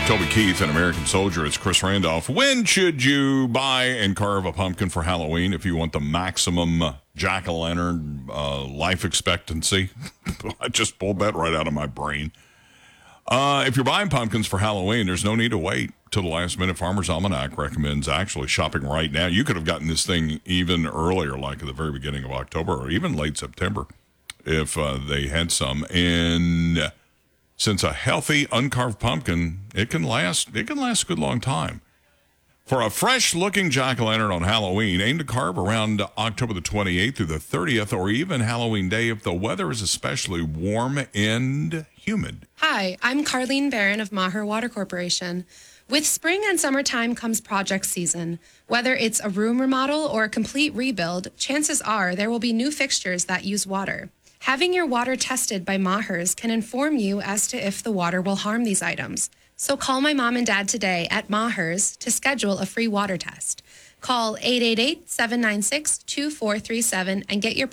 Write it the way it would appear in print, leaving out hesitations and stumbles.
Toby Keith, an American Soldier. It's Chris Randolph. When should you buy and carve a pumpkin for Halloween if you want the maximum jack-o'-lantern life expectancy? I just pulled that right out of my brain. If you're buying pumpkins for Halloween, there's no need to wait till the last minute. Farmer's Almanac recommends actually shopping right now. You could have gotten this thing even earlier, like at the very beginning of October or even late September if they had some. And since a healthy, uncarved pumpkin, it can last a good long time. For a fresh-looking jack-o'-lantern on Halloween, aim to carve around October the 28th through the 30th, or even Halloween Day if the weather is especially warm and humid. Hi, I'm Carlene Barron of Maher Water Corporation. With spring and summertime comes project season. Whether it's a room remodel or a complete rebuild, chances are there will be new fixtures that use water. Having your water tested by Maher's can inform you as to if the water will harm these items. So call my mom and dad today at Maher's to schedule a free water test. Call 888-796-2437 and get your